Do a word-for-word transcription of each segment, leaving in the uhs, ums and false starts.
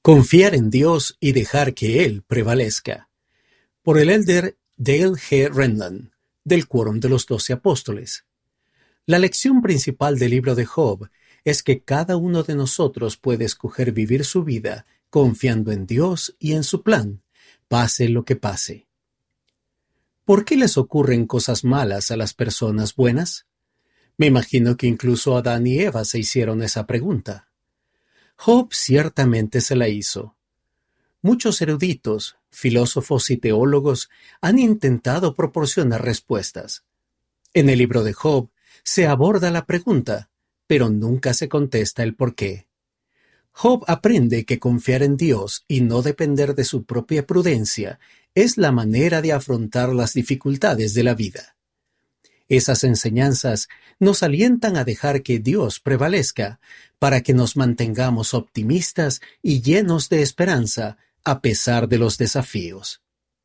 Confiar en Dios y dejar que Él prevalezca. Por el elder Dale G. Rennan, del Quórum de los Doce Apóstoles. La lección principal del libro de Job es que cada uno de nosotros puede escoger vivir su vida confiando en Dios y en su plan, pase lo que pase. ¿Por qué les ocurren cosas malas a las personas buenas? Me imagino que incluso Adán y Eva se hicieron esa pregunta. Job ciertamente se la hizo. Muchos eruditos, filósofos y teólogos han intentado proporcionar respuestas. En el libro de Job se aborda la pregunta, pero nunca se contesta el por qué. Job aprende que confiar en Dios y no depender de su propia prudencia es la manera de afrontar las dificultades de la vida. Esas enseñanzas nos alientan a dejar que Dios prevalezca para que nos mantengamos optimistas y llenos de esperanza a pesar de los desafíos.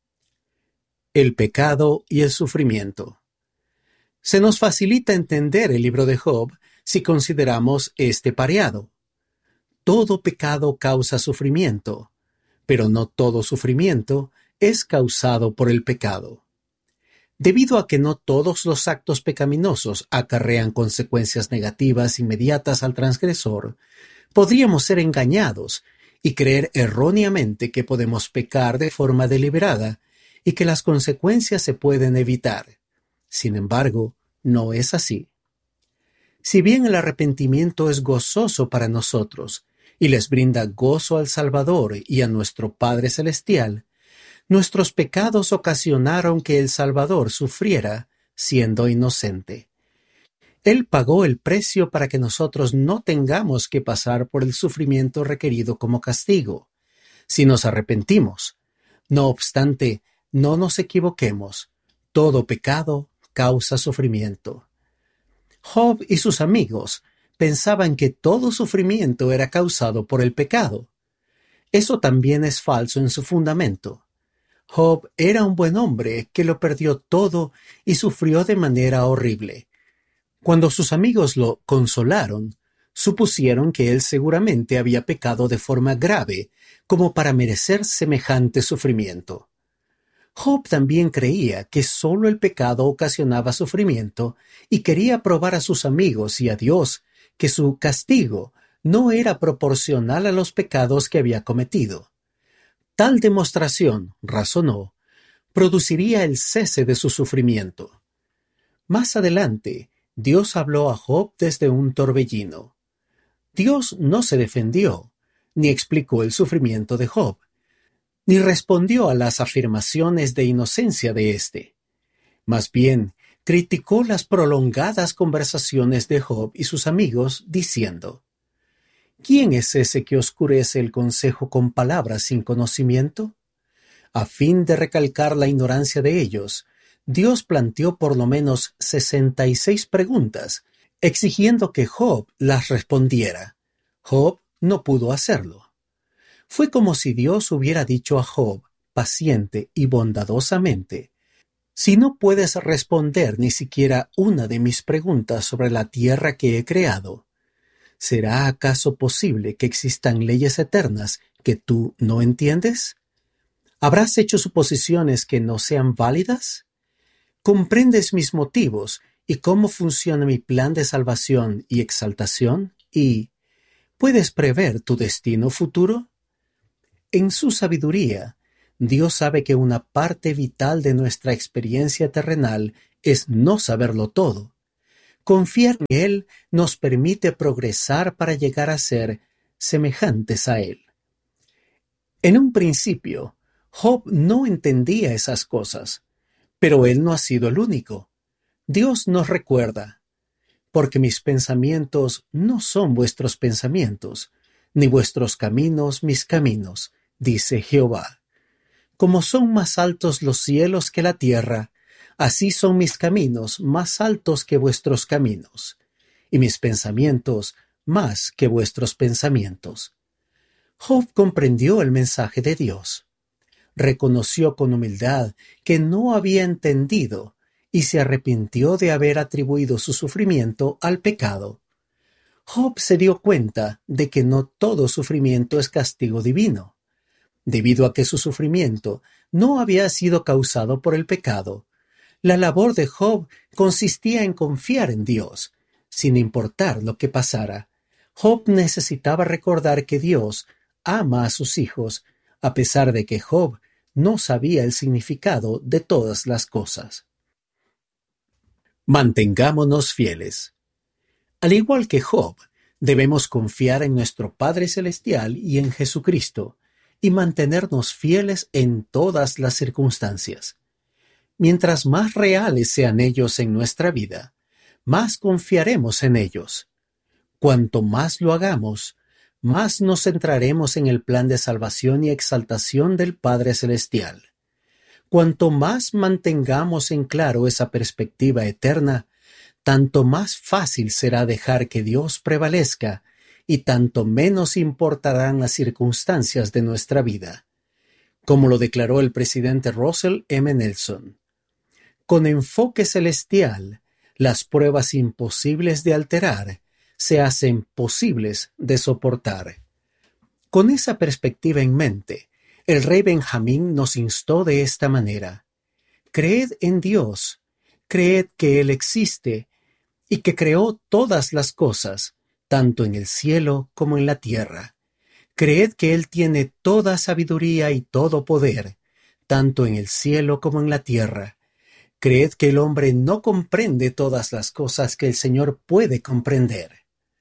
El pecado y el sufrimiento. Se nos facilita entender el libro de Job si consideramos este pareado. Todo pecado causa sufrimiento, pero no todo sufrimiento es causado por el pecado. Debido a que no todos los actos pecaminosos acarrean consecuencias negativas inmediatas al transgresor, podríamos ser engañados y creer erróneamente que podemos pecar de forma deliberada y que las consecuencias se pueden evitar. Sin embargo, no es así. Si bien el arrepentimiento es gozoso para nosotros y les brinda gozo al Salvador y a nuestro Padre Celestial, nuestros pecados ocasionaron que el Salvador sufriera siendo inocente. Él pagó el precio para que nosotros no tengamos que pasar por el sufrimiento requerido como castigo, si nos arrepentimos. No obstante, no nos equivoquemos. Todo pecado causa sufrimiento. Job y sus amigos pensaban que todo sufrimiento era causado por el pecado. Eso también es falso en su fundamento. Job era un buen hombre que lo perdió todo y sufrió de manera horrible. Cuando sus amigos lo consolaron, supusieron que él seguramente había pecado de forma grave como para merecer semejante sufrimiento. Job también creía que solo el pecado ocasionaba sufrimiento y quería probar a sus amigos y a Dios que su castigo no era proporcional a los pecados que había cometido. Tal demostración, razonó, produciría el cese de su sufrimiento. Más adelante, Dios habló a Job desde un torbellino. Dios no se defendió, ni explicó el sufrimiento de Job, ni respondió a las afirmaciones de inocencia de éste. Más bien, criticó las prolongadas conversaciones de Job y sus amigos, diciendo: ¿Quién es ese que oscurece el consejo con palabras sin conocimiento? A fin de recalcar la ignorancia de ellos, Dios planteó por lo menos sesenta y seis preguntas, exigiendo que Job las respondiera. Job no pudo hacerlo. Fue como si Dios hubiera dicho a Job, paciente y bondadosamente: si no puedes responder ni siquiera una de mis preguntas sobre la tierra que he creado, ¿será acaso posible que existan leyes eternas que tú no entiendes? ¿Habrás hecho suposiciones que no sean válidas? ¿Comprendes mis motivos y cómo funciona mi plan de salvación y exaltación? ¿Y puedes prever tu destino futuro? En su sabiduría, Dios sabe que una parte vital de nuestra experiencia terrenal es no saberlo todo. Confiar en Él nos permite progresar para llegar a ser semejantes a Él. En un principio, Job no entendía esas cosas, pero él no ha sido el único. Dios nos recuerda: porque mis pensamientos no son vuestros pensamientos, ni vuestros caminos mis caminos, dice Jehová. Como son más altos los cielos que la tierra, así son mis caminos más altos que vuestros caminos, y mis pensamientos más que vuestros pensamientos. Job comprendió el mensaje de Dios. Reconoció con humildad que no había entendido y se arrepintió de haber atribuido su sufrimiento al pecado. Job se dio cuenta de que no todo sufrimiento es castigo divino. Debido a que su sufrimiento no había sido causado por el pecado, la labor de Job consistía en confiar en Dios, sin importar lo que pasara. Job necesitaba recordar que Dios ama a sus hijos, a pesar de que Job no sabía el significado de todas las cosas. Mantengámonos fieles. Al igual que Job, debemos confiar en nuestro Padre Celestial y en Jesucristo, y mantenernos fieles en todas las circunstancias. Mientras más reales sean ellos en nuestra vida, más confiaremos en ellos. Cuanto más lo hagamos, más nos centraremos en el plan de salvación y exaltación del Padre Celestial. Cuanto más mantengamos en claro esa perspectiva eterna, tanto más fácil será dejar que Dios prevalezca y tanto menos importarán las circunstancias de nuestra vida. Como lo declaró el presidente Russell M. Nelson, con enfoque celestial, las pruebas imposibles de alterar se hacen posibles de soportar. Con esa perspectiva en mente, el rey Benjamín nos instó de esta manera: creed en Dios, creed que Él existe y que creó todas las cosas, tanto en el cielo como en la tierra. Creed que Él tiene toda sabiduría y todo poder, tanto en el cielo como en la tierra. Creed que el hombre no comprende todas las cosas que el Señor puede comprender.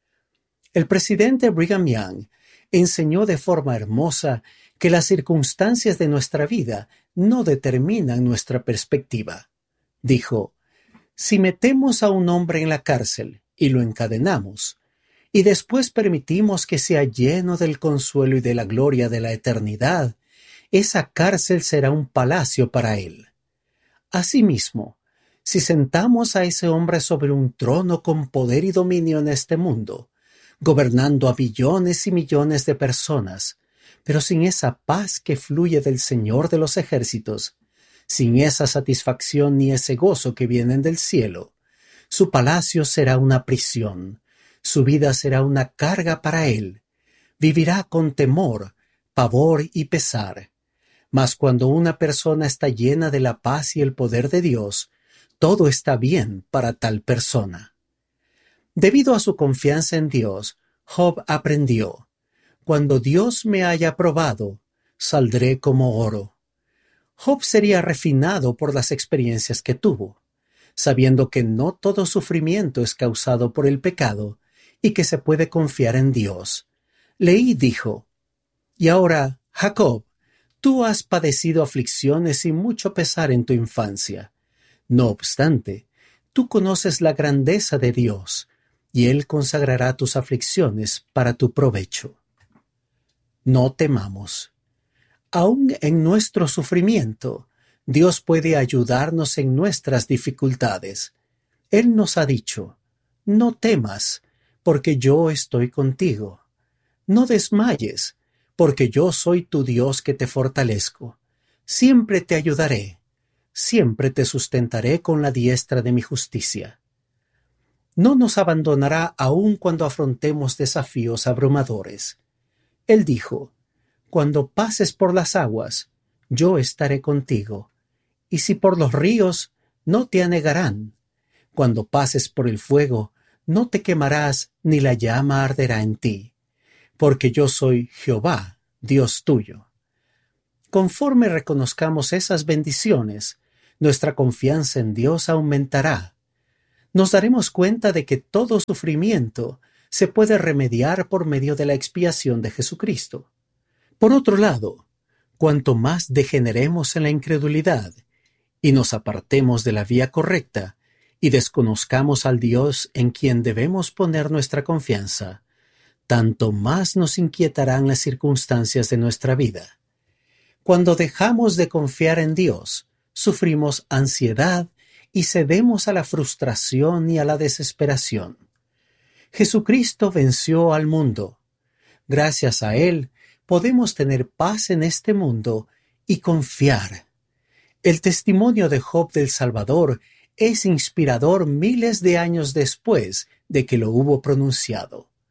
El presidente Brigham Young enseñó de forma hermosa que las circunstancias de nuestra vida no determinan nuestra perspectiva. Dijo: si metemos a un hombre en la cárcel y lo encadenamos, y después permitimos que sea lleno del consuelo y de la gloria de la eternidad, esa cárcel será un palacio para él. Asimismo, si sentamos a ese hombre sobre un trono con poder y dominio en este mundo, gobernando a millones y millones de personas, pero sin esa paz que fluye del Señor de los ejércitos, sin esa satisfacción ni ese gozo que vienen del cielo, su palacio será una prisión, su vida será una carga para él. Vivirá con temor, pavor y pesar. Mas cuando una persona está llena de la paz y el poder de Dios, todo está bien para tal persona. Debido a su confianza en Dios, Job aprendió: cuando Dios me haya probado, saldré como oro. Job sería refinado por las experiencias que tuvo, sabiendo que no todo sufrimiento es causado por el pecado y que se puede confiar en Dios. Leí dijo: y ahora, Jacob, tú has padecido aflicciones y mucho pesar en tu infancia. No obstante, tú conoces la grandeza de Dios, y Él consagrará tus aflicciones para tu provecho. No temamos. Aún en nuestro sufrimiento, Dios puede ayudarnos en nuestras dificultades. Él nos ha dicho: no temas, porque yo estoy contigo. No desmayes, porque yo soy tu Dios que te fortalezco. Siempre te ayudaré, siempre te sustentaré con la diestra de mi justicia. No nos abandonará aun cuando afrontemos desafíos abrumadores. Él dijo: cuando pases por las aguas, yo estaré contigo, y si por los ríos, no te anegarán. Cuando pases por el fuego, no te quemarás, ni la llama arderá en ti, porque yo soy Jehová, Dios tuyo. Conforme reconozcamos esas bendiciones, nuestra confianza en Dios aumentará. Nos daremos cuenta de que todo sufrimiento se puede remediar por medio de la expiación de Jesucristo. Por otro lado, cuanto más degeneremos en la incredulidad y nos apartemos de la vía correcta y desconozcamos al Dios en quien debemos poner nuestra confianza, tanto más nos inquietarán las circunstancias de nuestra vida. Cuando dejamos de confiar en Dios, sufrimos ansiedad y cedemos a la frustración y a la desesperación. Jesucristo venció al mundo. Gracias a Él, podemos tener paz en este mundo y confiar. El testimonio de Job del Salvador es inspirador miles de años después de que lo hubo pronunciado.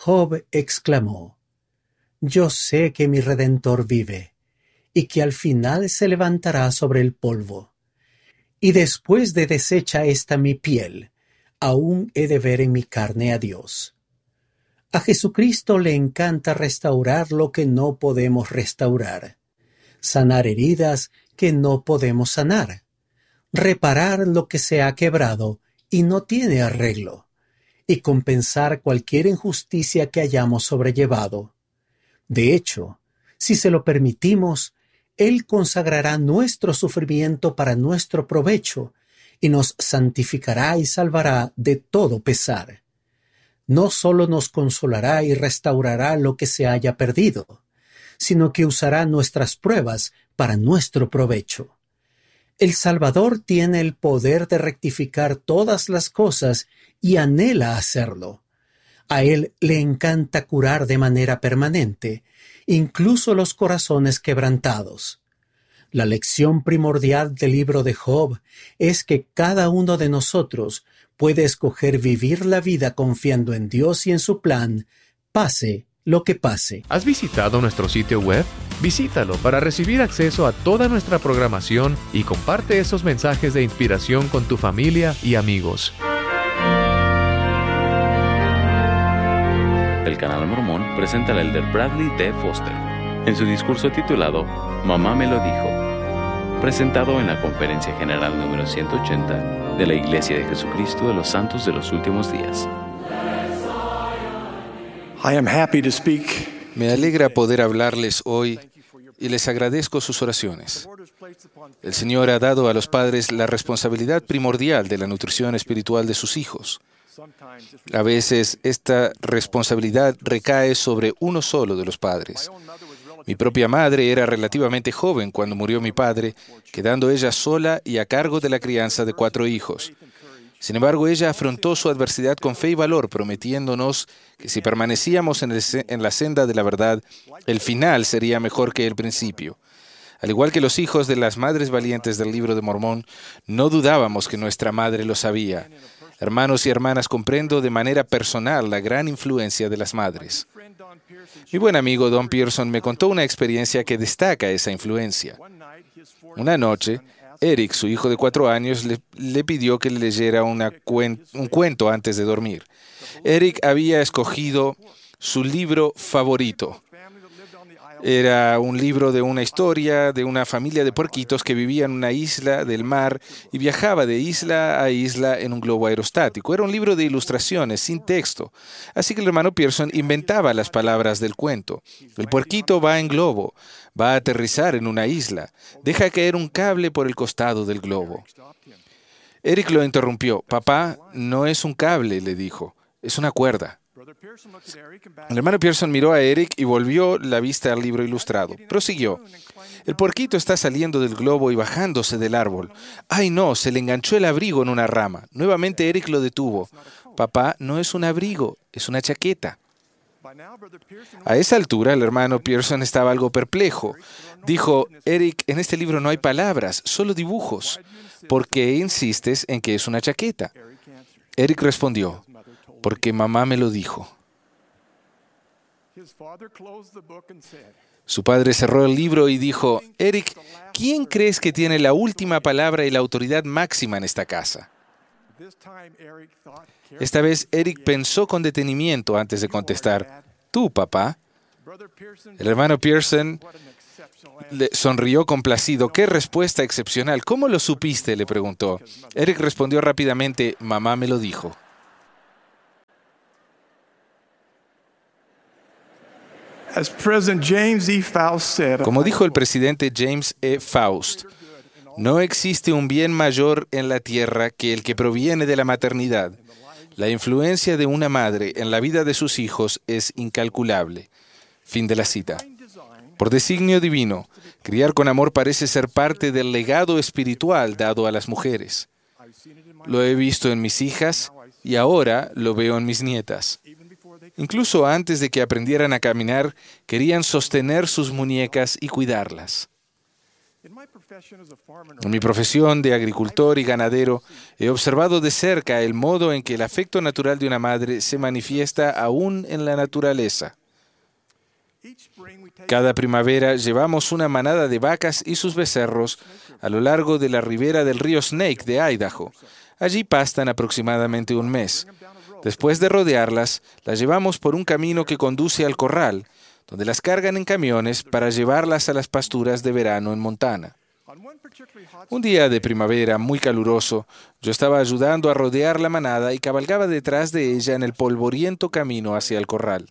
Job exclamó: «Yo sé que mi Redentor vive, y que al final se levantará sobre el polvo. Y después de deshecha esta mi piel, aún he de ver en mi carne a Dios». A Jesucristo le encanta restaurar lo que no podemos restaurar, sanar heridas que no podemos sanar, reparar lo que se ha quebrado y no tiene arreglo, y compensar cualquier injusticia que hayamos sobrellevado. De hecho, si se lo permitimos, Él consagrará nuestro sufrimiento para nuestro provecho y nos santificará y salvará de todo pesar. No solo nos consolará y restaurará lo que se haya perdido, sino que usará nuestras pruebas para nuestro provecho. El Salvador tiene el poder de rectificar todas las cosas y anhela hacerlo. A Él le encanta curar de manera permanente, incluso los corazones quebrantados. La lección primordial del libro de Job es que cada uno de nosotros puede escoger vivir la vida confiando en Dios y en su plan, pase lo que pase. ¿Has visitado nuestro sitio web? Visítalo para recibir acceso a toda nuestra programación y comparte esos mensajes de inspiración con tu familia y amigos. El Canal Mormón presenta al elder Bradley D. Foster en su discurso titulado Mamá me lo dijo, presentado en la Conferencia General número ciento ochenta de la Iglesia de Jesucristo de los Santos de los Últimos Días. I am happy to speak. Me alegra poder hablarles hoy y les agradezco sus oraciones. El Señor ha dado a los padres la responsabilidad primordial de la nutrición espiritual de sus hijos. A veces esta responsabilidad recae sobre uno solo de los padres. Mi propia madre era relativamente joven cuando murió mi padre, quedando ella sola y a cargo de la crianza de cuatro hijos. Sin embargo, ella afrontó su adversidad con fe y valor, prometiéndonos que si permanecíamos en, el, en la senda de la verdad, el final sería mejor que el principio. Al igual que los hijos de las madres valientes del Libro de Mormón, no dudábamos que nuestra madre lo sabía. Hermanos y hermanas, comprendo de manera personal la gran influencia de las madres. Mi buen amigo Don Pearson me contó una experiencia que destaca esa influencia. Una noche, Eric, su hijo de cuatro años, le, le pidió que le leyera una cuen, un cuento antes de dormir. Eric había escogido su libro favorito. Era un libro de una historia de una familia de puerquitos que vivía en una isla del mar y viajaba de isla a isla en un globo aerostático. Era un libro de ilustraciones, sin texto. Así que el hermano Pearson inventaba las palabras del cuento. El puerquito va en globo, va a aterrizar en una isla, deja caer un cable por el costado del globo. Eric lo interrumpió. Papá, no es un cable, le dijo, es una cuerda. El hermano Pearson miró a Eric y volvió la vista al libro ilustrado. Prosiguió. El puerquito está saliendo del globo y bajándose del árbol. ¡Ay, no! Se le enganchó el abrigo en una rama. Nuevamente Eric lo detuvo. Papá, no es un abrigo, es una chaqueta. A esa altura, el hermano Pearson estaba algo perplejo. Dijo, Eric, en este libro no hay palabras, solo dibujos. ¿Por qué insistes en que es una chaqueta? Eric respondió, porque mamá me lo dijo. Su padre cerró el libro y dijo, Eric, ¿quién crees que tiene la última palabra y la autoridad máxima en esta casa? Esta vez Eric pensó con detenimiento antes de contestar, tú, papá. El hermano Pearson le sonrió complacido. ¡Qué respuesta excepcional! ¿Cómo lo supiste?, le preguntó. Eric respondió rápidamente, mamá me lo dijo. Como dijo el presidente James E. Faust, no existe un bien mayor en la tierra que el que proviene de la maternidad. La influencia de una madre en la vida de sus hijos es incalculable. Fin de la cita. Por designio divino, criar con amor parece ser parte del legado espiritual dado a las mujeres. Lo he visto en mis hijas y ahora lo veo en mis nietas. Incluso antes de que aprendieran a caminar, querían sostener sus muñecas y cuidarlas. En mi profesión de agricultor y ganadero, he observado de cerca el modo en que el afecto natural de una madre se manifiesta aún en la naturaleza. Cada primavera llevamos una manada de vacas y sus becerros a lo largo de la ribera del río Snake de Idaho. Allí pastan aproximadamente un mes. Después de rodearlas, las llevamos por un camino que conduce al corral, donde las cargan en camiones para llevarlas a las pasturas de verano en Montana. Un día de primavera muy caluroso, yo estaba ayudando a rodear la manada y cabalgaba detrás de ella en el polvoriento camino hacia el corral.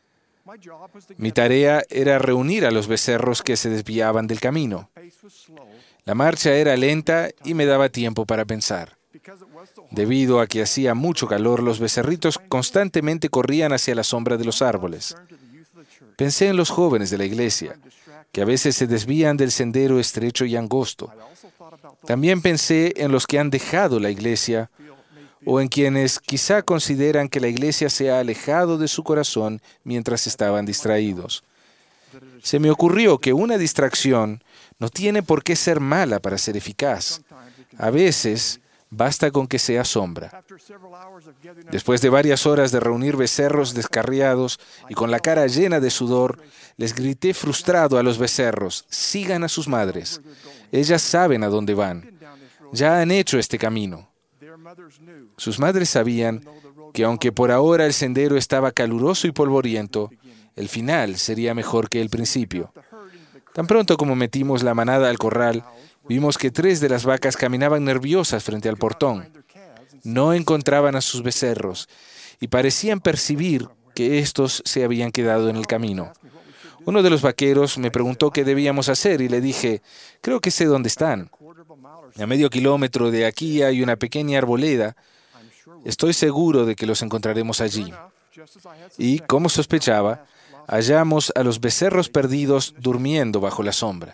Mi tarea era reunir a los becerros que se desviaban del camino. La marcha era lenta y me daba tiempo para pensar. Debido a que hacía mucho calor, los becerritos constantemente corrían hacia la sombra de los árboles. Pensé en los jóvenes de la iglesia, que a veces se desvían del sendero estrecho y angosto. También pensé en los que han dejado la iglesia o en quienes quizá consideran que la iglesia se ha alejado de su corazón mientras estaban distraídos. Se me ocurrió que una distracción no tiene por qué ser mala para ser eficaz. A veces basta con que sea sombra. Después de varias horas de reunir becerros descarriados y con la cara llena de sudor, les grité frustrado a los becerros: sigan a sus madres. Ellas saben a dónde van. Ya han hecho este camino. Sus madres sabían que aunque por ahora el sendero estaba caluroso y polvoriento, el final sería mejor que el principio. Tan pronto como metimos la manada al corral, vimos que tres de las vacas caminaban nerviosas frente al portón. No encontraban a sus becerros y parecían percibir que éstos se habían quedado en el camino. Uno de los vaqueros me preguntó qué debíamos hacer y le dije: creo que sé dónde están. A medio kilómetro de aquí hay una pequeña arboleda. Estoy seguro de que los encontraremos allí. Y, como sospechaba, hallamos a los becerros perdidos durmiendo bajo la sombra.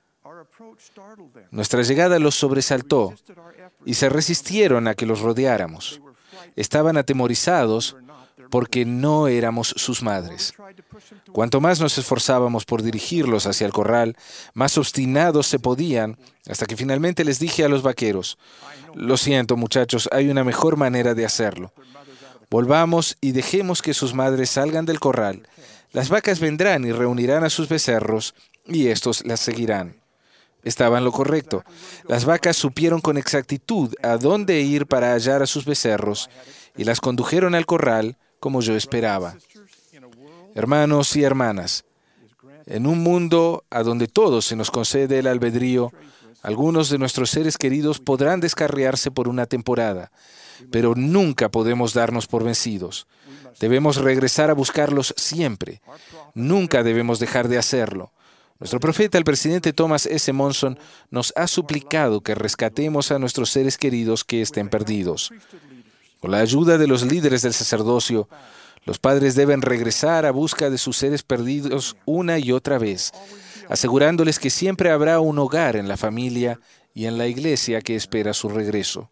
Nuestra llegada los sobresaltó y se resistieron a que los rodeáramos. Estaban atemorizados porque no éramos sus madres. Cuanto más nos esforzábamos por dirigirlos hacia el corral, más obstinados se podían, hasta que finalmente les dije a los vaqueros: lo siento, muchachos, hay una mejor manera de hacerlo. Volvamos y dejemos que sus madres salgan del corral. Las vacas vendrán y reunirán a sus becerros, y estos las seguirán. Estaba en lo correcto. Las vacas supieron con exactitud a dónde ir para hallar a sus becerros, y las condujeron al corral como yo esperaba. Hermanos y hermanas, en un mundo a donde todos se nos concede el albedrío, algunos de nuestros seres queridos podrán descarriarse por una temporada, pero nunca podemos darnos por vencidos. Debemos regresar a buscarlos siempre. Nunca debemos dejar de hacerlo. Nuestro profeta, el presidente Thomas S. Monson, nos ha suplicado que rescatemos a nuestros seres queridos que estén perdidos. Con la ayuda de los líderes del sacerdocio, los padres deben regresar a busca de sus seres perdidos una y otra vez, asegurándoles que siempre habrá un hogar en la familia y en la iglesia que espera su regreso.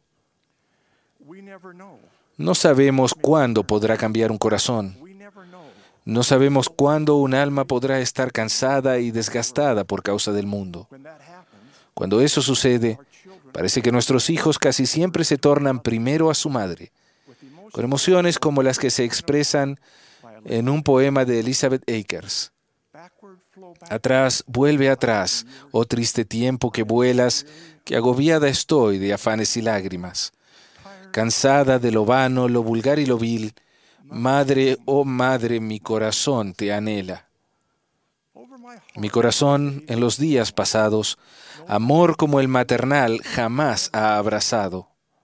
No sabemos cuándo podrá cambiar un corazón. No sabemos cuándo un alma podrá estar cansada y desgastada por causa del mundo. Cuando eso sucede, parece que nuestros hijos casi siempre se tornan primero a su madre, con emociones como las que se expresan en un poema de Elizabeth Akers. Atrás, vuelve atrás, oh triste tiempo que vuelas, que agobiada estoy de afanes y lágrimas. Cansada de lo vano, lo vulgar y lo vil, madre, oh madre, mi corazón te anhela. Mi corazón, en los días pasados, amor como el maternal jamás ha abrazado.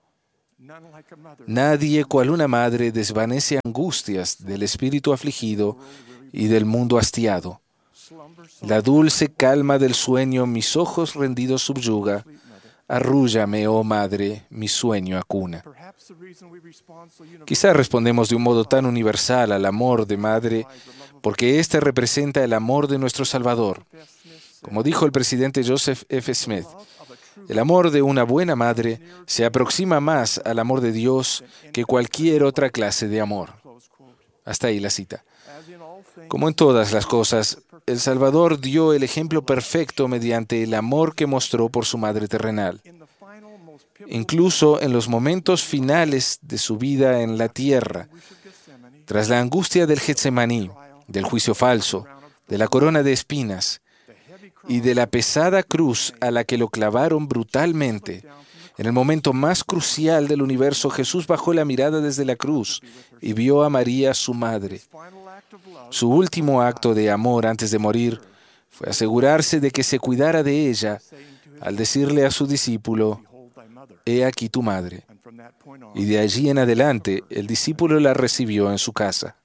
Nadie cual una madre desvanece angustias del espíritu afligido y del mundo hastiado. La dulce calma del sueño mis ojos rendidos subyuga. Arrúllame, oh madre, mi sueño acuna. Quizá respondemos de un modo tan universal al amor de madre porque éste representa el amor de nuestro Salvador. Como dijo el presidente Joseph F. Smith, el amor de una buena madre se aproxima más al amor de Dios que cualquier otra clase de amor. Hasta ahí la cita. Como en todas las cosas, el Salvador dio el ejemplo perfecto mediante el amor que mostró por su madre terrenal. Incluso en los momentos finales de su vida en la tierra, tras la angustia del Getsemaní, del juicio falso, de la corona de espinas y de la pesada cruz a la que lo clavaron brutalmente, en el momento más crucial del universo, Jesús bajó la mirada desde la cruz y vio a María, su madre. Su último acto de amor antes de morir fue asegurarse de que se cuidara de ella al decirle a su discípulo: «He aquí tu madre». Y de allí en adelante, el discípulo la recibió en su casa.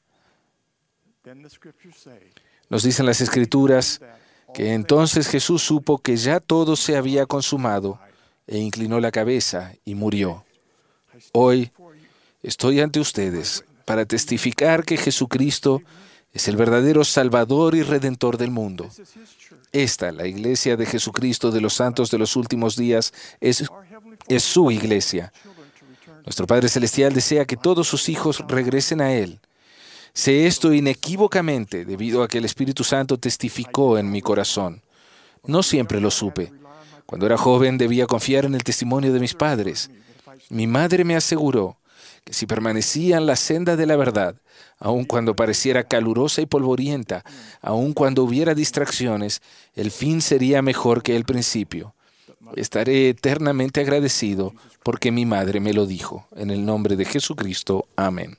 Nos dicen las Escrituras que entonces Jesús supo que ya todo se había consumado e inclinó la cabeza y murió. Hoy estoy ante ustedes para testificar que Jesucristo es el verdadero Salvador y Redentor del mundo. Esta, la Iglesia de Jesucristo de los Santos de los Últimos Días, es, es su Iglesia. Nuestro Padre Celestial desea que todos sus hijos regresen a Él. Sé esto inequívocamente debido a que el Espíritu Santo testificó en mi corazón. No siempre lo supe. Cuando era joven debía confiar en el testimonio de mis padres. Mi madre me aseguró que si permanecía en la senda de la verdad, aun cuando pareciera calurosa y polvorienta, aun cuando hubiera distracciones, el fin sería mejor que el principio. Estaré eternamente agradecido porque mi madre me lo dijo. En el nombre de Jesucristo. Amén.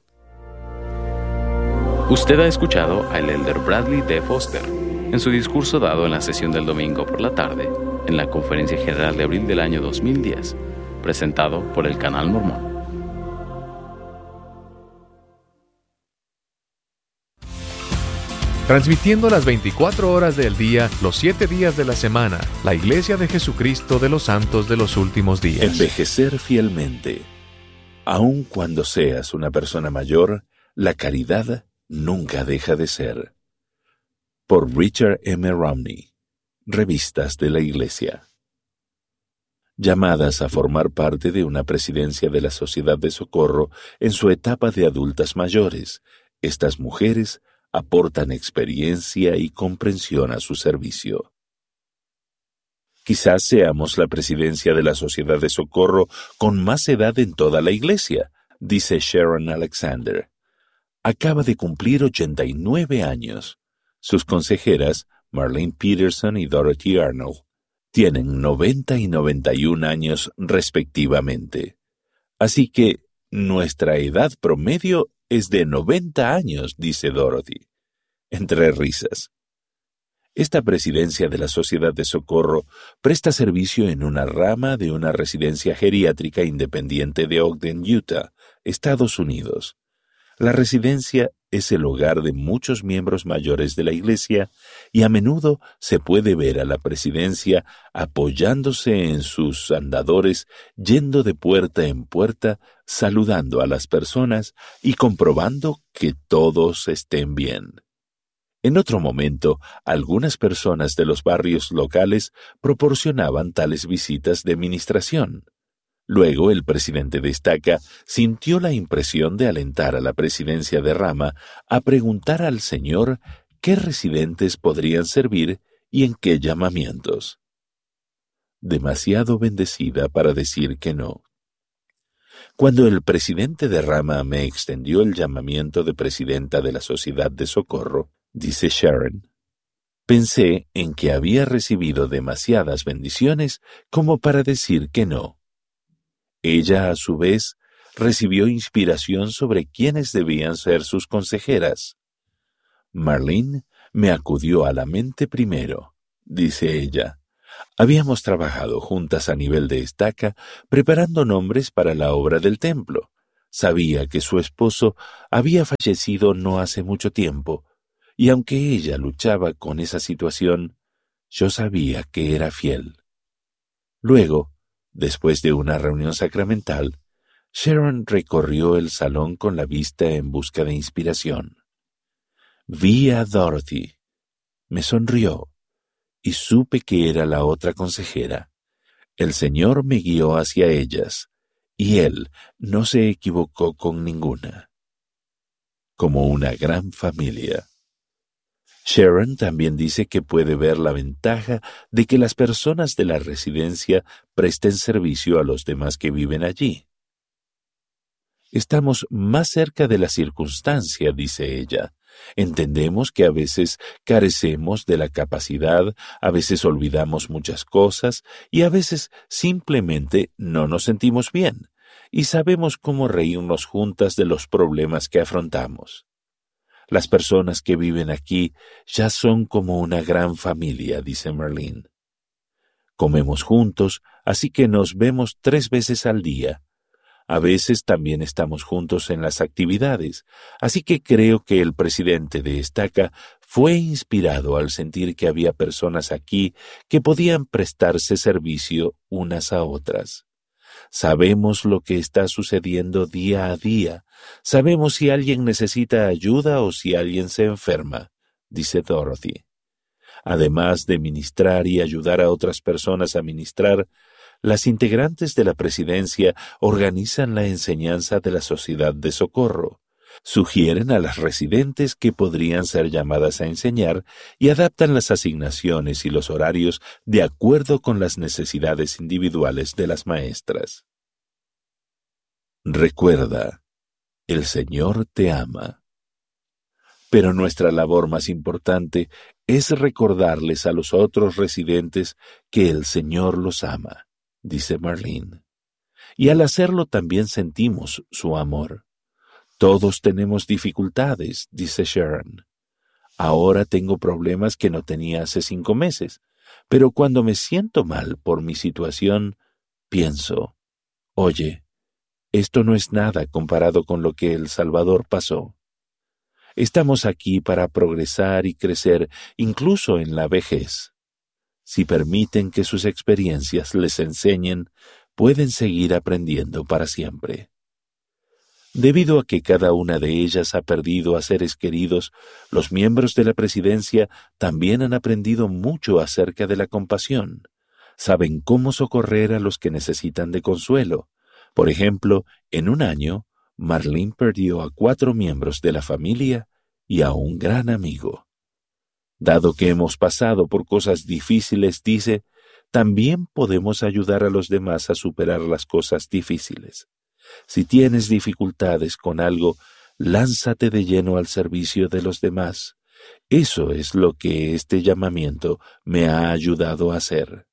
Usted ha escuchado al elder Bradley D. Foster en su discurso dado en la sesión del domingo por la tarde en la Conferencia General de abril del año dos mil diez, presentado por el Canal Mormón. Transmitiendo las veinticuatro horas del día, los siete días de la semana, la Iglesia de Jesucristo de los Santos de los Últimos Días. Envejecer fielmente. Aun cuando seas una persona mayor, la caridad nunca deja de ser. Por Richard M. Romney. Revistas de la Iglesia. Llamadas a formar parte de una presidencia de la Sociedad de Socorro en su etapa de adultas mayores, estas mujeres aportan experiencia y comprensión a su servicio. Quizás seamos la presidencia de la Sociedad de Socorro con más edad en toda la Iglesia, dice Sharon Alexander. Acaba de cumplir ochenta y nueve años. Sus consejeras, Marlene Peterson y Dorothy Arnold, tienen noventa y noventa y un años respectivamente. Así que nuestra edad promedio es de noventa años, dice Dorothy, entre risas. Esta presidencia de la Sociedad de Socorro presta servicio en una rama de una residencia geriátrica independiente de Ogden, Utah, Estados Unidos. La residencia es el hogar de muchos miembros mayores de la Iglesia y a menudo se puede ver a la presidencia apoyándose en sus andadores, yendo de puerta en puerta, saludando a las personas y comprobando que todos estén bien. En otro momento, algunas personas de los barrios locales proporcionaban tales visitas de ministración. Luego, el presidente destaca, sintió la impresión de alentar a la presidencia de rama a preguntar al Señor qué residentes podrían servir y en qué llamamientos. Demasiado bendecida para decir que no. Cuando el presidente de rama me extendió el llamamiento de presidenta de la Sociedad de Socorro, dice Sharon, pensé en que había recibido demasiadas bendiciones como para decir que no. Ella, a su vez, recibió inspiración sobre quiénes debían ser sus consejeras. Marlene me acudió a la mente primero, dice ella. Habíamos trabajado juntas a nivel de estaca, preparando nombres para la obra del templo. Sabía que su esposo había fallecido no hace mucho tiempo, y aunque ella luchaba con esa situación, yo sabía que era fiel. Luego, después de una reunión sacramental, Sharon recorrió el salón con la vista en busca de inspiración. Vi a Dorothy. Me sonrió y supe que era la otra consejera. El Señor me guió hacia ellas, y Él no se equivocó con ninguna. Como una gran familia. Sharon también dice que puede ver la ventaja de que las personas de la residencia presten servicio a los demás que viven allí. Estamos más cerca de la circunstancia, dice ella. Entendemos que a veces carecemos de la capacidad, a veces olvidamos muchas cosas y a veces simplemente no nos sentimos bien y sabemos cómo reírnos juntas de los problemas que afrontamos. Las personas que viven aquí ya son como una gran familia, dice Marlene. Comemos juntos, así que nos vemos tres veces al día. A veces también estamos juntos en las actividades, así que creo que el presidente de Estaca fue inspirado al sentir que había personas aquí que podían prestarse servicio unas a otras. Sabemos lo que está sucediendo día a día, sabemos si alguien necesita ayuda o si alguien se enferma, dice Dorothy. Además de ministrar y ayudar a otras personas a ministrar, las integrantes de la presidencia organizan la enseñanza de la Sociedad de Socorro, sugieren a las residentes que podrían ser llamadas a enseñar y adaptan las asignaciones y los horarios de acuerdo con las necesidades individuales de las maestras. Recuerda, el Señor te ama. Pero nuestra labor más importante es recordarles a los otros residentes que el Señor los ama, dice Marlene. Y al hacerlo también sentimos su amor. Todos tenemos dificultades, dice Sharon. Ahora tengo problemas que no tenía hace cinco meses, pero cuando me siento mal por mi situación, pienso, oye, esto no es nada comparado con lo que El Salvador pasó. Estamos aquí para progresar y crecer incluso en la vejez. Si permiten que sus experiencias les enseñen, pueden seguir aprendiendo para siempre. Debido a que cada una de ellas ha perdido a seres queridos, los miembros de la presidencia también han aprendido mucho acerca de la compasión. Saben cómo socorrer a los que necesitan de consuelo. Por ejemplo, en un año, Marlene perdió a cuatro miembros de la familia y a un gran amigo. Dado que hemos pasado por cosas difíciles, dice, también podemos ayudar a los demás a superar las cosas difíciles. Si tienes dificultades con algo, lánzate de lleno al servicio de los demás. Eso es lo que este llamamiento me ha ayudado a hacer.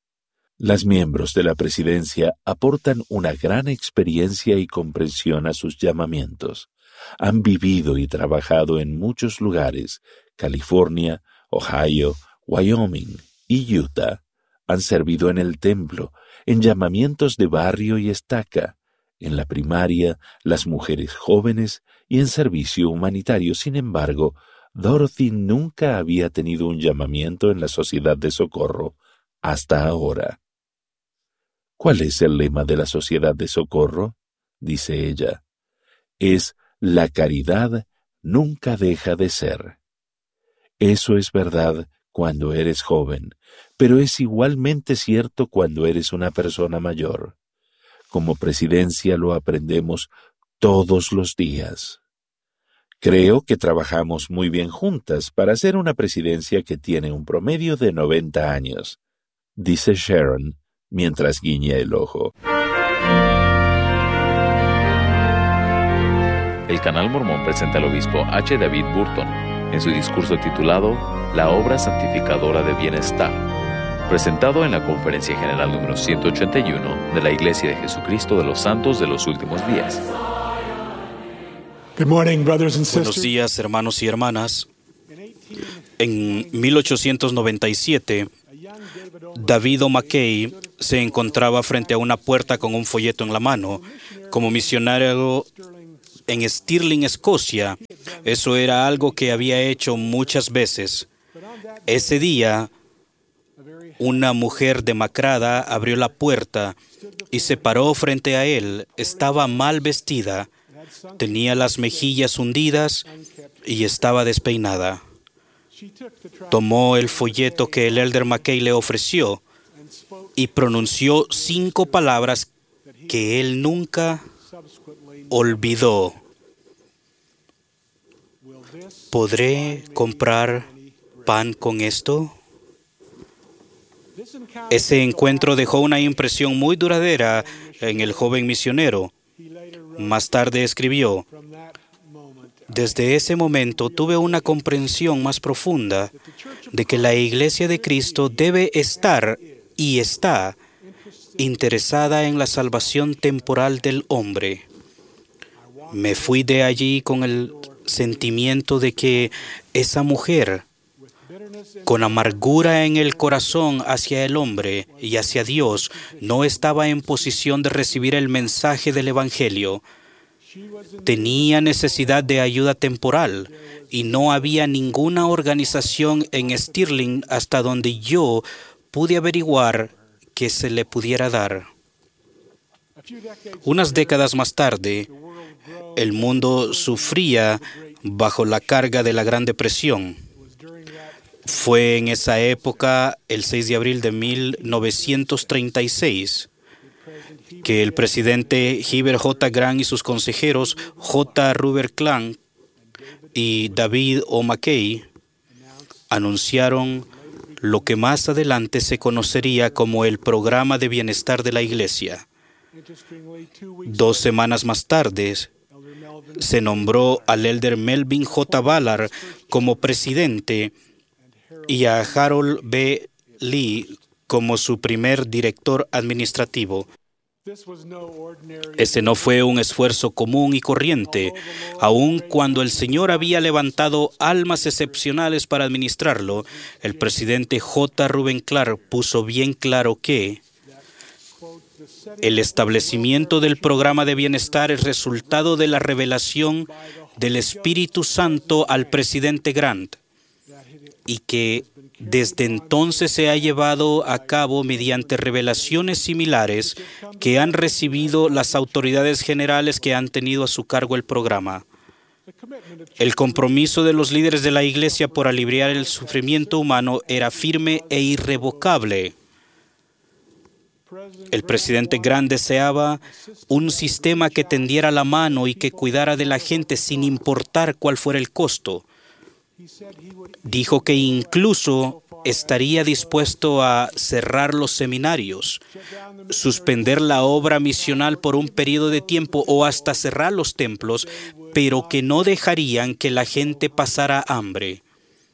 Las miembros de la presidencia aportan una gran experiencia y comprensión a sus llamamientos. Han vivido y trabajado en muchos lugares, California, Ohio, Wyoming y Utah. Han servido en el templo, en llamamientos de barrio y estaca, en la primaria, las mujeres jóvenes y en servicio humanitario. Sin embargo, Dorothy nunca había tenido un llamamiento en la Sociedad de Socorro hasta ahora. ¿Cuál es el lema de la Sociedad de Socorro?, dice ella. Es la caridad nunca deja de ser. Eso es verdad cuando eres joven, pero es igualmente cierto cuando eres una persona mayor. Como presidencia lo aprendemos todos los días. Creo que trabajamos muy bien juntas para hacer una presidencia que tiene un promedio de noventa años, dice Sharon mientras guiña el ojo. El Canal Mormón presenta al obispo H. David Burton en su discurso titulado La obra santificadora de bienestar, presentado en la Conferencia General número ciento ochenta y uno de la Iglesia de Jesucristo de los Santos de los Últimos Días. Good morning, brothers and Buenos sisters. días, hermanos y hermanas. En mil ochocientos noventa y siete, David O'Mackey se encontraba frente a una puerta con un folleto en la mano. Como misionario en Stirling, Escocia, eso era algo que había hecho muchas veces. Ese día, una mujer demacrada abrió la puerta y se paró frente a él. Estaba mal vestida, tenía las mejillas hundidas y estaba despeinada. Tomó el folleto que el elder Mackey le ofreció y pronunció cinco palabras que él nunca olvidó. ¿Podré comprar pan con esto? Ese encuentro dejó una impresión muy duradera en el joven misionero. Más tarde escribió: desde ese momento tuve una comprensión más profunda de que la Iglesia de Cristo debe estar y está interesada en la salvación temporal del hombre. Me fui de allí con el sentimiento de que esa mujer, con amargura en el corazón hacia el hombre y hacia Dios, no estaba en posición de recibir el mensaje del Evangelio. Tenía necesidad de ayuda temporal y no había ninguna organización en Stirling hasta donde yo pude averiguar que se le pudiera dar. Unas décadas más tarde, el mundo sufría bajo la carga de la Gran Depresión. Fue en esa época, el seis de abril de mil novecientos treinta y seis, que el presidente Heber J. Grant y sus consejeros J. Ruber Clark y David O. McKay anunciaron lo que más adelante se conocería como el Programa de Bienestar de la Iglesia. Dos semanas más tarde, se nombró al elder Melvin J. Ballard como presidente y a Harold B. Lee como su primer director administrativo. Ese no fue un esfuerzo común y corriente, aun cuando el Señor había levantado almas excepcionales para administrarlo. El presidente J. Ruben Clark puso bien claro que el establecimiento del programa de bienestar es resultado de la revelación del Espíritu Santo al presidente Grant y que desde entonces se ha llevado a cabo mediante revelaciones similares que han recibido las autoridades generales que han tenido a su cargo el programa. El compromiso de los líderes de la Iglesia por aliviar el sufrimiento humano era firme e irrevocable. El presidente Grant deseaba un sistema que tendiera la mano y que cuidara de la gente sin importar cuál fuera el costo. Dijo que incluso estaría dispuesto a cerrar los seminarios, suspender la obra misional por un periodo de tiempo o hasta cerrar los templos, pero que no dejarían que la gente pasara hambre.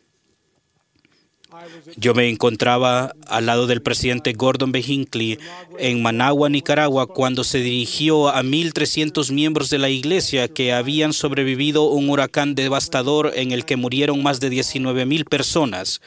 Yo me encontraba al lado del presidente Gordon B. Hinckley en Managua, Nicaragua, cuando se dirigió a mil trescientos miembros de la iglesia que habían sobrevivido un huracán devastador en el que murieron más de diecinueve mil personas.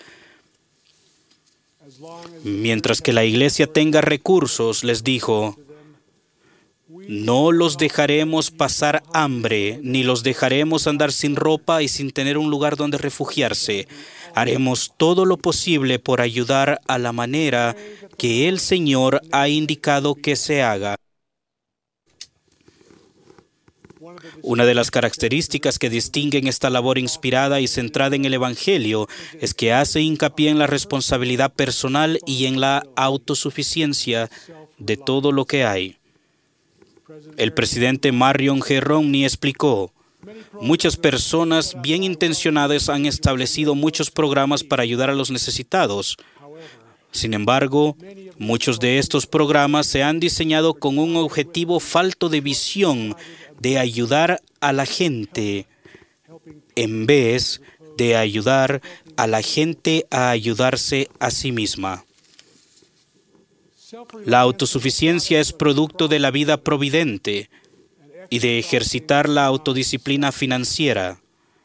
Mientras que la iglesia tenga recursos, les dijo, no los dejaremos pasar hambre, ni los dejaremos andar sin ropa y sin tener un lugar donde refugiarse. Haremos todo lo posible por ayudar a la manera que el Señor ha indicado que se haga. Una de las características que distinguen esta labor inspirada y centrada en el Evangelio es que hace hincapié en la responsabilidad personal y en la autosuficiencia de todo lo que hay. El presidente Marion G. Romney explicó, muchas personas bien intencionadas han establecido muchos programas para ayudar a los necesitados. Sin embargo, muchos de estos programas se han diseñado con un objetivo falto de visión de ayudar a la gente, en vez de ayudar a la gente a ayudarse a sí misma. La autosuficiencia es producto de la vida providente y de ejercitar la autodisciplina financiera.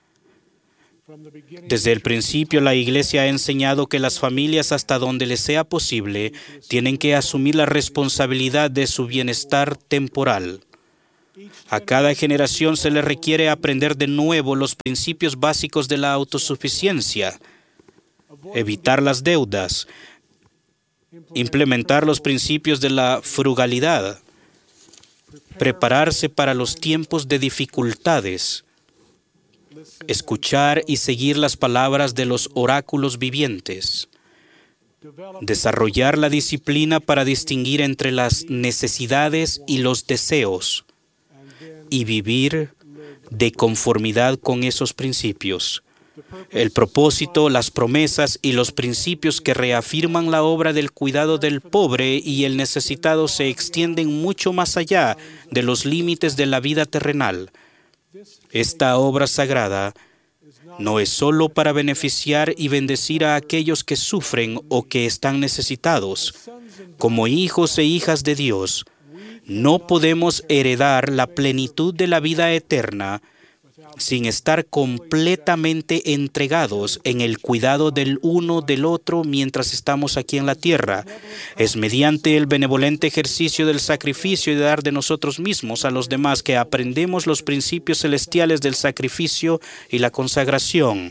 Desde el principio, la Iglesia ha enseñado que las familias, hasta donde les sea posible, tienen que asumir la responsabilidad de su bienestar temporal. A cada generación se le requiere aprender de nuevo los principios básicos de la autosuficiencia, evitar las deudas, implementar los principios de la frugalidad, prepararse para los tiempos de dificultades, escuchar y seguir las palabras de los oráculos vivientes, desarrollar la disciplina para distinguir entre las necesidades y los deseos y vivir de conformidad con esos principios. El propósito, las promesas y los principios que reafirman la obra del cuidado del pobre y el necesitado se extienden mucho más allá de los límites de la vida terrenal. Esta obra sagrada no es solo para beneficiar y bendecir a aquellos que sufren o que están necesitados. Como hijos e hijas de Dios, no podemos heredar la plenitud de la vida eterna sin estar completamente entregados en el cuidado del uno del otro mientras estamos aquí en la tierra. Es mediante el benevolente ejercicio del sacrificio y de dar de nosotros mismos a los demás que aprendemos los principios celestiales del sacrificio y la consagración.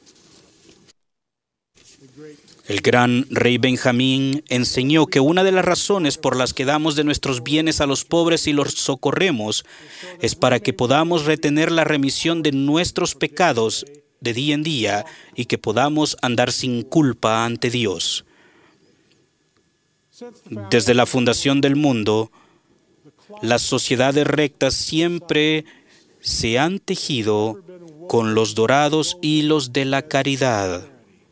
El gran rey Benjamín enseñó que una de las razones por las que damos de nuestros bienes a los pobres y los socorremos es para que podamos retener la remisión de nuestros pecados de día en día y que podamos andar sin culpa ante Dios. Desde la fundación del mundo, las sociedades rectas siempre se han tejido con los dorados hilos de la caridad.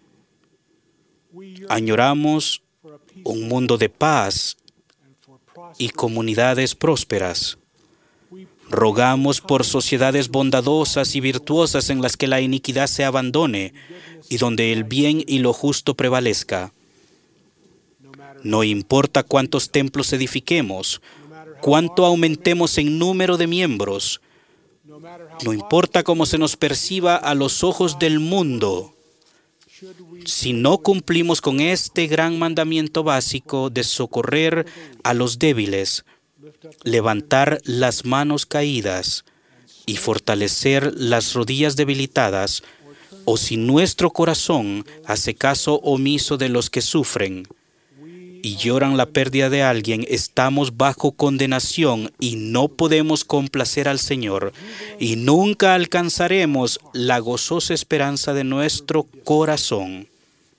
Añoramos un mundo de paz y comunidades prósperas. Rogamos por sociedades bondadosas y virtuosas en las que la iniquidad se abandone y donde el bien y lo justo prevalezca. No importa cuántos templos edifiquemos, cuánto aumentemos en número de miembros, no importa cómo se nos perciba a los ojos del mundo, si no cumplimos con este gran mandamiento básico de socorrer a los débiles, levantar las manos caídas y fortalecer las rodillas debilitadas, o si nuestro corazón hace caso omiso de los que sufren y lloran la pérdida de alguien, estamos bajo condenación y no podemos complacer al Señor y nunca alcanzaremos la gozosa esperanza de nuestro corazón.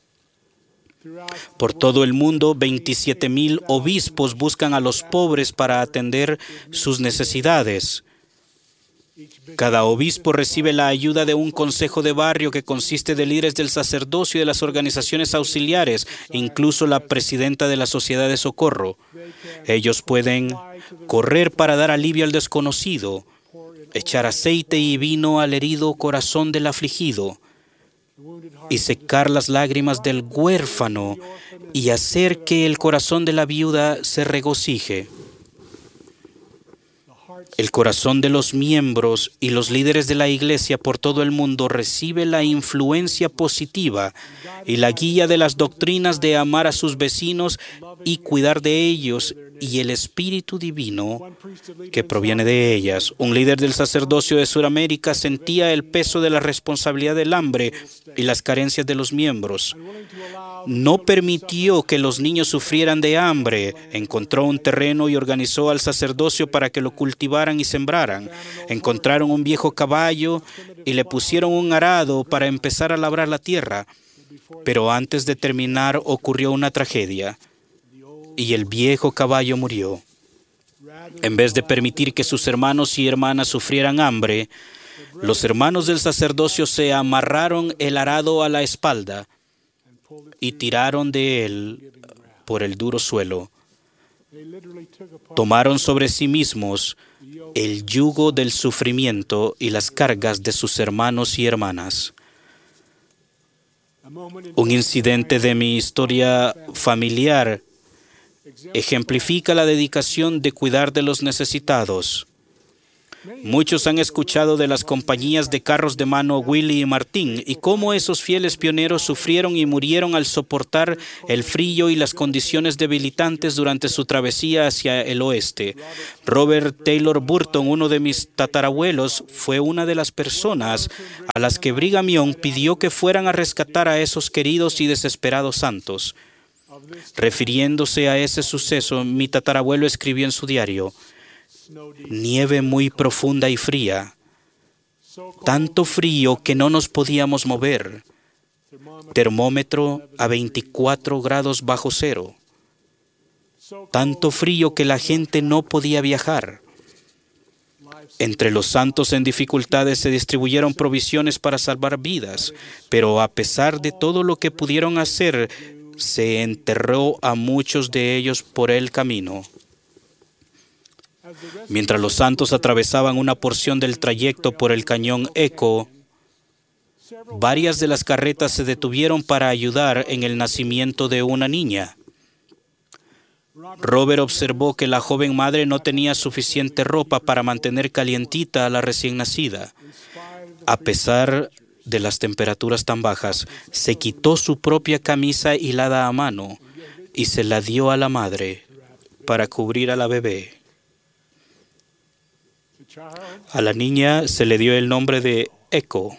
Por todo el mundo, veintisiete mil obispos buscan a los pobres para atender sus necesidades. Cada obispo recibe la ayuda de un consejo de barrio que consiste de líderes del sacerdocio y de las organizaciones auxiliares, incluso la presidenta de la Sociedad de Socorro. Ellos pueden correr para dar alivio al desconocido, echar aceite y vino al herido corazón del afligido, y secar las lágrimas del huérfano y hacer que el corazón de la viuda se regocije. El corazón de los miembros y los líderes de la Iglesia por todo el mundo recibe la influencia positiva y la guía de las doctrinas de amar a sus vecinos y cuidar de ellos y el Espíritu Divino que proviene de ellas. Un líder del sacerdocio de Sudamérica sentía el peso de la responsabilidad del hambre y las carencias de los miembros. No permitió que los niños sufrieran de hambre. Encontró un terreno y organizó al sacerdocio para que lo cultivaran y sembraran. Encontraron un viejo caballo y le pusieron un arado para empezar a labrar la tierra. Pero antes de terminar ocurrió una tragedia y el viejo caballo murió. En vez de permitir que sus hermanos y hermanas sufrieran hambre, los hermanos del sacerdocio se amarraron el arado a la espalda y tiraron de él por el duro suelo. Tomaron sobre sí mismos el yugo del sufrimiento y las cargas de sus hermanos y hermanas. Un incidente de mi historia familiar ejemplifica la dedicación de cuidar de los necesitados. Muchos han escuchado de las compañías de carros de mano Willy y Martín y cómo esos fieles pioneros sufrieron y murieron al soportar el frío y las condiciones debilitantes durante su travesía hacia el oeste. Robert Taylor Burton, uno de mis tatarabuelos, fue una de las personas a las que Brigham Young pidió que fueran a rescatar a esos queridos y desesperados santos. Refiriéndose a ese suceso, mi tatarabuelo escribió en su diario: nieve muy profunda y fría, tanto frío que no nos podíamos mover, termómetro a veinticuatro grados bajo cero, tanto frío que la gente no podía viajar, Entre los santos en dificultades se distribuyeron provisiones para salvar vidas, pero a pesar de todo lo que pudieron hacer, se enterró a muchos de ellos por el camino. Mientras los santos atravesaban una porción del trayecto por el cañón Echo, varias de las carretas se detuvieron para ayudar en el nacimiento de una niña. Robert observó que la joven madre no tenía suficiente ropa para mantener calientita a la recién nacida. A pesar de las temperaturas tan bajas, se quitó su propia camisa hilada a mano y se la dio a la madre para cubrir a la bebé. A la niña se le dio el nombre de Echo,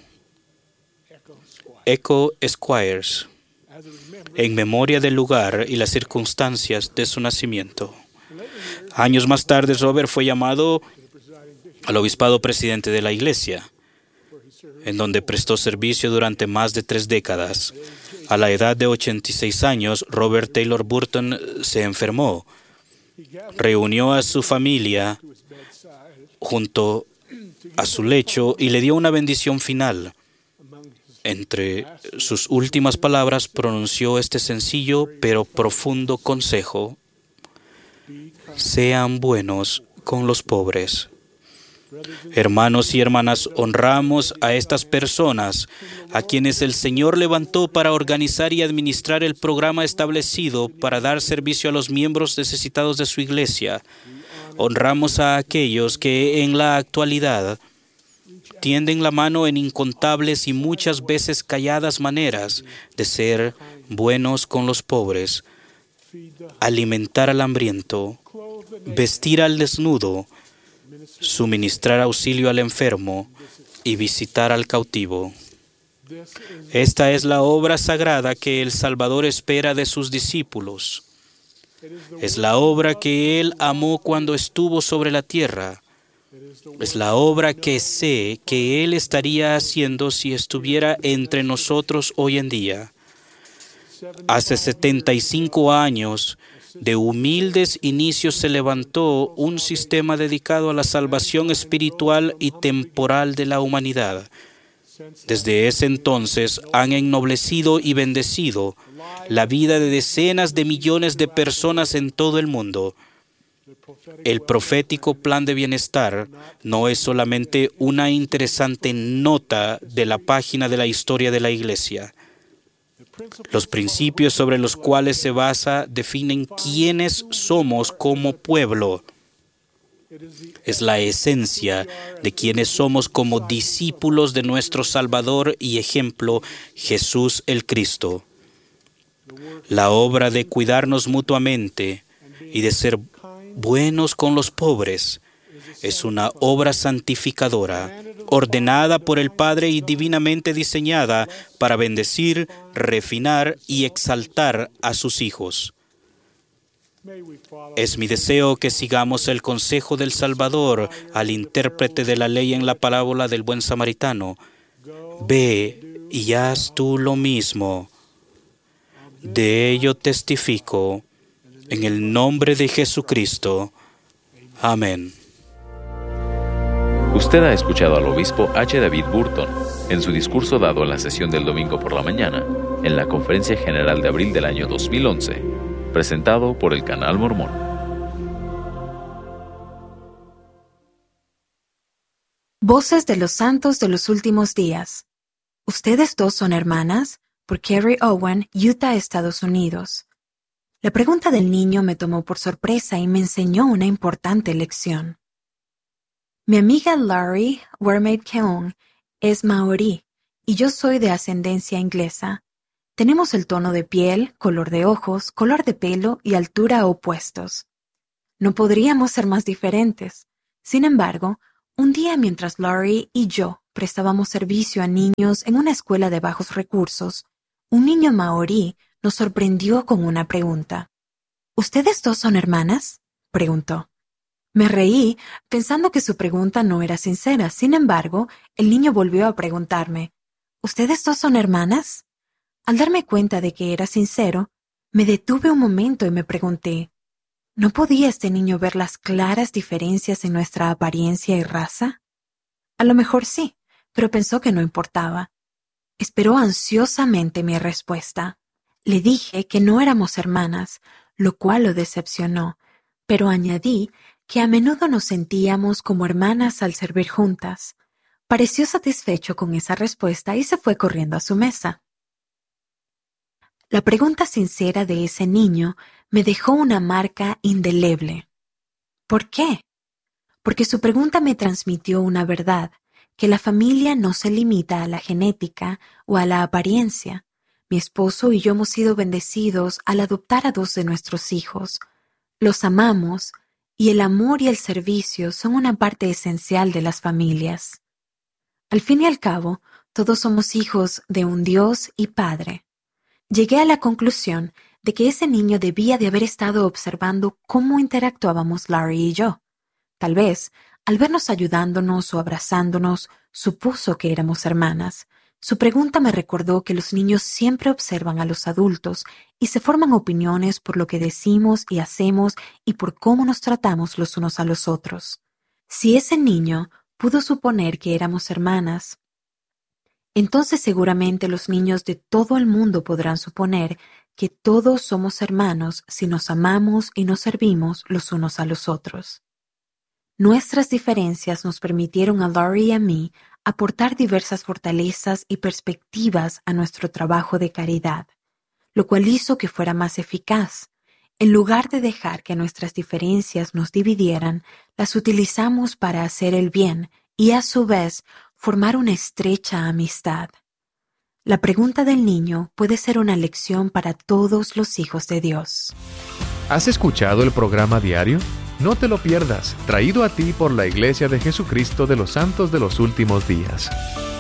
Echo Squires, en memoria del lugar y las circunstancias de su nacimiento. Años más tarde, Robert fue llamado al obispado presidente de la iglesia, en donde prestó servicio durante más de tres décadas. A la edad de ochenta y seis años, Robert Taylor Burton se enfermó. Reunió a su familia junto a su lecho y le dio una bendición final. Entre sus últimas palabras pronunció este sencillo pero profundo consejo: sean buenos con los pobres. Hermanos y hermanas, honramos a estas personas, a quienes el Señor levantó para organizar y administrar el programa establecido para dar servicio a los miembros necesitados de su iglesia. Honramos a aquellos que en la actualidad tienden la mano en incontables y muchas veces calladas maneras de ser buenos con los pobres, alimentar al hambriento, vestir al desnudo, suministrar auxilio al enfermo y visitar al cautivo. Esta es la obra sagrada que el Salvador espera de sus discípulos. Es la obra que Él amó cuando estuvo sobre la tierra. Es la obra que sé que Él estaría haciendo si estuviera entre nosotros hoy en día. Hace setenta y cinco años, de humildes inicios se levantó un sistema dedicado a la salvación espiritual y temporal de la humanidad. Desde ese entonces han ennoblecido y bendecido la vida de decenas de millones de personas en todo el mundo. El profético plan de bienestar no es solamente una interesante nota de la página de la historia de la Iglesia. Los principios sobre los cuales se basa definen quiénes somos como pueblo. Es la esencia de quienes somos como discípulos de nuestro Salvador y ejemplo, Jesús el Cristo. La obra de cuidarnos mutuamente y de ser buenos con los pobres es una obra santificadora, ordenada por el Padre y divinamente diseñada para bendecir, refinar y exaltar a sus hijos. Es mi deseo que sigamos el consejo del Salvador al intérprete de la ley en la parábola del buen samaritano. Ve y haz tú lo mismo. De ello testifico en el nombre de Jesucristo. Amén. Usted ha escuchado al obispo H. David Burton en su discurso dado en la sesión del domingo por la mañana en la Conferencia General de abril del año dos mil once, presentado por el Canal Mormón. Voces de los Santos de los Últimos Días. Ustedes dos son hermanas, por Carrie Owen, Utah, Estados Unidos. La pregunta del niño me tomó por sorpresa y me enseñó una importante lección. Mi amiga Laurie Wermaid Keown es maorí y yo soy de ascendencia inglesa. Tenemos el tono de piel, color de ojos, color de pelo y altura opuestos. No podríamos ser más diferentes. Sin embargo, un día mientras Laurie y yo prestábamos servicio a niños en una escuela de bajos recursos, un niño maorí nos sorprendió con una pregunta. ¿Ustedes dos son hermanas?, preguntó. Me reí, pensando que su pregunta no era sincera. Sin embargo, el niño volvió a preguntarme, ¿ustedes dos son hermanas? Al darme cuenta de que era sincero, me detuve un momento y me pregunté, ¿No podía este niño ver las claras diferencias en nuestra apariencia y raza? A lo mejor sí, pero pensó que no importaba. Esperó ansiosamente mi respuesta. Le dije que no éramos hermanas, lo cual lo decepcionó, pero añadí que a menudo nos sentíamos como hermanas al servir juntas. Pareció satisfecho con esa respuesta y se fue corriendo a su mesa. La pregunta sincera de ese niño me dejó una marca indeleble. ¿Por qué? Porque su pregunta me transmitió una verdad, que la familia no se limita a la genética o a la apariencia. Mi esposo y yo hemos sido bendecidos al adoptar a dos de nuestros hijos. Los amamos y el amor y el servicio son una parte esencial de las familias. Al fin y al cabo, todos somos hijos de un Dios y Padre. Llegué a la conclusión de que ese niño debía de haber estado observando cómo interactuábamos Larry y yo. Tal vez, al vernos ayudándonos o abrazándonos, supuso que éramos hermanas. Su pregunta me recordó que los niños siempre observan a los adultos y se forman opiniones por lo que decimos y hacemos y por cómo nos tratamos los unos a los otros. Si ese niño pudo suponer que éramos hermanas, entonces seguramente los niños de todo el mundo podrán suponer que todos somos hermanos si nos amamos y nos servimos los unos a los otros. Nuestras diferencias nos permitieron a Larry y a mí aportar diversas fortalezas y perspectivas a nuestro trabajo de caridad, lo cual hizo que fuera más eficaz. En lugar de dejar que nuestras diferencias nos dividieran, las utilizamos para hacer el bien y a su vez formar una estrecha amistad. La pregunta del niño puede ser una lección para todos los hijos de Dios. ¿Has escuchado el programa diario? No te lo pierdas, traído a ti por la Iglesia de Jesucristo de los Santos de los Últimos Días.